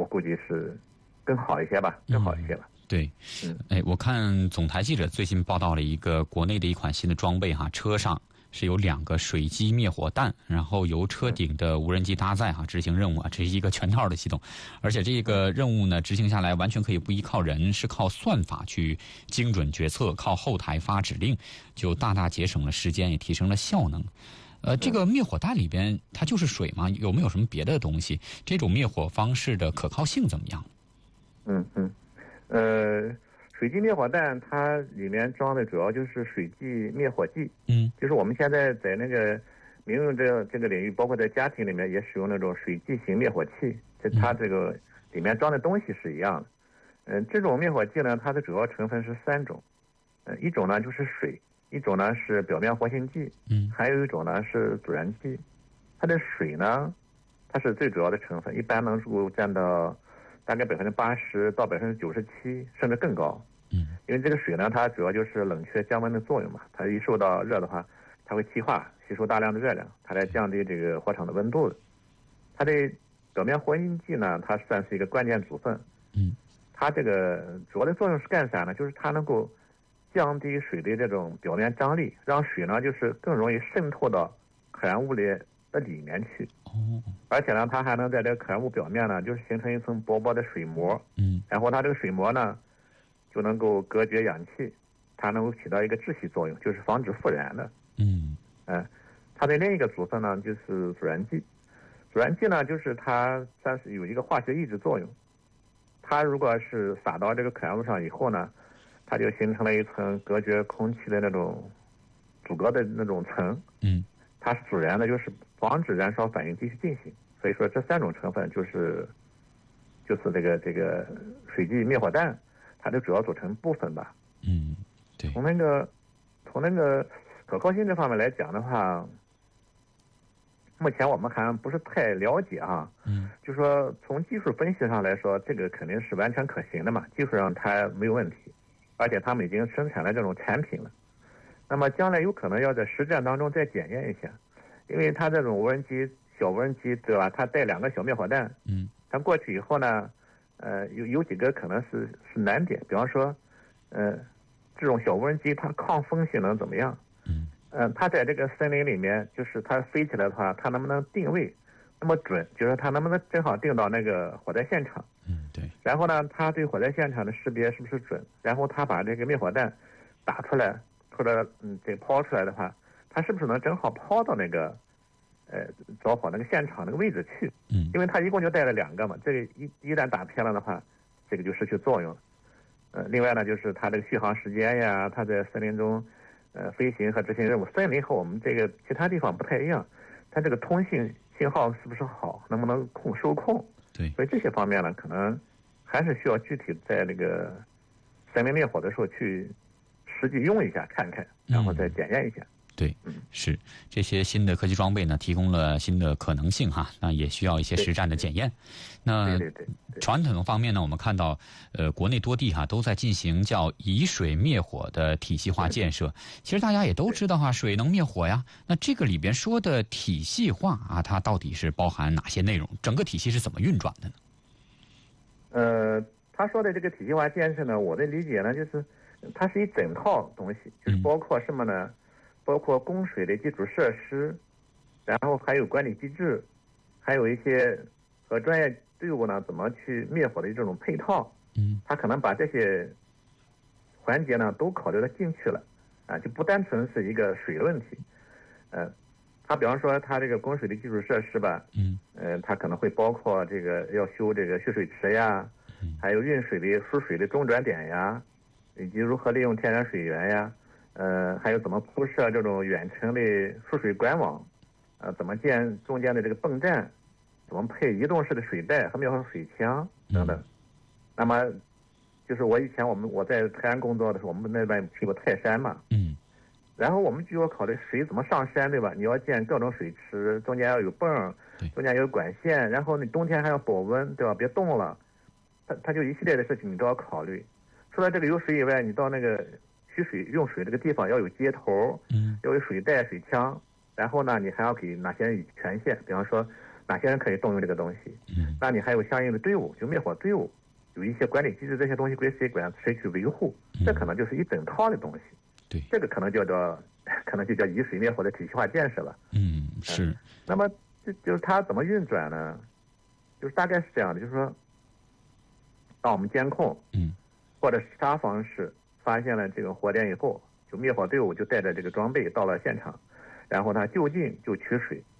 我估计是更好一些吧，更好一些吧。 对，我看总台记者最近报道了一个国内的一款新的装备哈，车上是有2个水基灭火弹，然后由车顶的无人机搭载执行任务啊，这是一个全套的系统，而且这个任务呢执行下来完全可以不依靠人，是靠算法去精准决策，靠后台发指令，就大大节省了时间，也提升了效能。这个灭火弹里边它就是水吗？有没有什么别的东西？这种灭火方式的可靠性怎么样？ 水基灭火弹它里面装的主要就是水基灭火剂。就是我们现在在那个民用这个领域，包括在家庭里面也使用那种水基型灭火器，它这个里面装的东西是一样的。这种灭火剂呢，它的主要成分是3种。一种呢就是水，一种呢是表面活性剂，还有一种呢是阻燃剂。它的水呢，它是最主要的成分，一般能够占到大概80%到97%，甚至更高。因为这个水呢，它主要就是冷却降温的作用嘛，它一受到热的话，它会气化，吸收大量的热量，它来降低这个火场的温度的。它的表面活性剂呢，它算是一个关键组分。它这个主要的作用是干啥呢？就是它能够降低水的这种表面张力，让水呢就是更容易渗透到可燃物的里面去。而且呢，它还能在这个可燃物表面呢，就是形成一层薄薄的水膜。然后它这个水膜呢，就能够隔绝氧气，它能够起到一个窒息作用，就是防止复燃的。它的另一个组分呢，就是阻燃剂。阻燃剂呢，就是它算是有一个化学抑制作用。它如果是撒到这个可燃物上以后呢，它就形成了一层隔绝空气的那种阻隔的那种层。它是阻燃的，就是防止燃烧反应继续进行。所以说这3种成分就是这个水基灭火弹它的主要组成部分吧。 对。 从那个可靠性这方面来讲的话，目前我们还不是太了解啊。就说从技术分析上来说，这个肯定是完全可行的嘛，技术上它没有问题，而且他们已经生产了这种产品了。那么将来有可能要在实战当中再检验一下，因为它这种小无人机对吧？它带2个小灭火弹，它过去以后呢，有几个可能是难点，比方说，这种小无人机它抗风性能怎么样？它在这个森林里面，就是它飞起来的话，它能不能定位那么准？就是它能不能正好定到那个火灾现场？ 对。 然后呢，它对火灾现场的识别是不是准？然后它把这个灭火弹打出来，或者这抛出来的话，它是不是能正好抛到那个着火那个现场那个位置去？因为它一共就带了2个嘛，这个一旦打偏了的话，这个就失去作用了。另外呢，就是它这个续航时间呀，它在森林中飞行和执行任务，森林和我们这个其他地方不太一样，它这个通信号是不是好，能不能受控？ 对。 所以这些方面呢，可能还是需要具体在那个森林灭火的时候去实际用一下看看，然后再检验一下。 对，是这些新的科技装备呢，提供了新的可能性哈，那也需要一些实战的检验。那传统方面呢，我们看到国内多地都在进行叫以水灭火的体系化建设。其实大家也都知道水能灭火呀。那这个里边说的体系化它到底是包含哪些内容？整个体系是怎么运转的呢？他说的这个体系化建设呢，我的理解呢，就是它是一整套东西，就是包括什么呢？包括供水的基础设施，然后还有管理机制，还有一些和专业队伍呢怎么去灭火的这种配套。他可能把这些环节呢都考虑了进去了就不单纯是一个水的问题。他比方说他这个供水的基础设施吧，他可能会包括这个要修这个蓄水池呀，还有运水的输水的中转点呀，以及如何利用天然水源呀。还有怎么铺设这种远程的输水管网，怎么建中间的这个泵站，怎么配移动式的水带和灭火水枪等等。那么，就是以前我在泰安工作的时候，我们那边去过泰山嘛，然后我们就要考虑水怎么上山，对吧？你要建各种水池，中间要有泵，中间有管线，然后你冬天还要保温，对吧？别冻了，它就一系列的事情你都要考虑。除了这个有水以外，你到那个用水这个地方要有接头，要有水带、水枪，然后呢，你还要给哪些权限？比方说， 哪些人可以动用这个东西？那你还有相应的队伍，就灭火队伍，有一些管理机制，这些东西归谁管，谁去维护？这可能就是一整套的东西。 对， 这个可能就叫以水灭火的体系化建设了。 是。 那么就是它怎么运转呢？就是大概是这样的，就是说，当我们监控，或者其他方式发现了这个火点以后，就灭火队伍就带着这个装备到了现场，然后他就近就取水。